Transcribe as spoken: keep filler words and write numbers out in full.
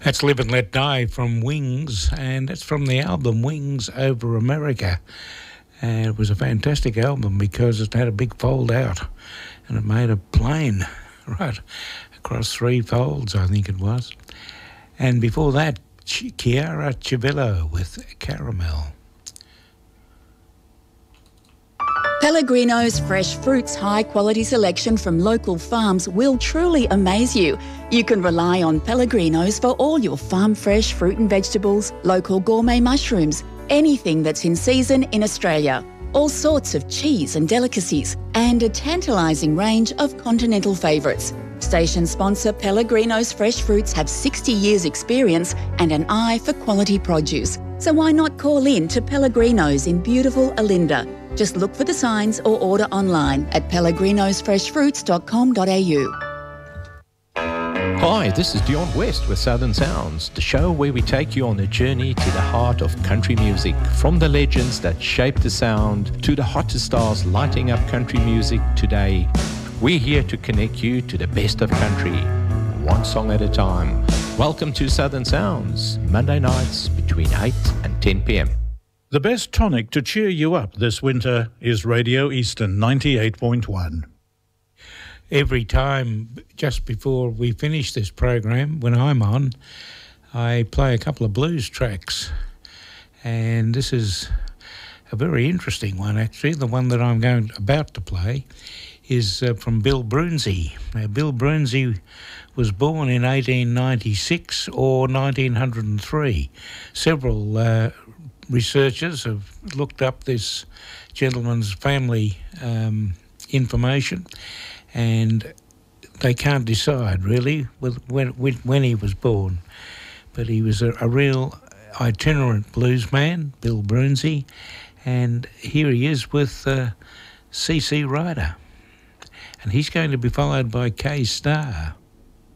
That's Live and Let Die from Wings, and that's from the album Wings Over America. And it was a fantastic album because it had a big fold out, and it made a plane right across three folds, I think it was. And before that, Ch- Chiara Civillo with Caramel. Pellegrino's fresh fruits high-quality selection from local farms will truly amaze you. You can rely on Pellegrino's for all your farm-fresh fruit and vegetables, local gourmet mushrooms, anything that's in season in Australia, all sorts of cheese and delicacies, and a tantalising range of continental favourites. Station sponsor Pellegrino's Fresh Fruits have sixty years experience and an eye for quality produce. So why not call in to Pellegrino's in beautiful Olinda? Just look for the signs or order online at pellegrinos fresh fruits dot com dot a u. Hi, this is Dion West with Southern Sounds, the show where we take you on a journey to the heart of country music. From the legends that shaped the sound to the hottest stars lighting up country music today, we're here to connect you to the best of country, one song at a time. Welcome to Southern Sounds, Monday nights between eight and ten p.m. The best tonic to cheer you up this winter is Radio Eastern ninety-eight point one. Every time, just before we finish this program, when I'm on, I play a couple of blues tracks. And this is a very interesting one, actually. The one that I'm going about to play is uh, from Bill Broonzy. Now, Bill Broonzy was born in eighteen ninety-six or nineteen oh three. Several uh, researchers have looked up this gentleman's family um, information, and they can't decide really with when, when he was born. But he was a, a real itinerant blues man, Bill Broonzy, and here he is with uh, C C Ryder. And he's going to be followed by Kay Starr.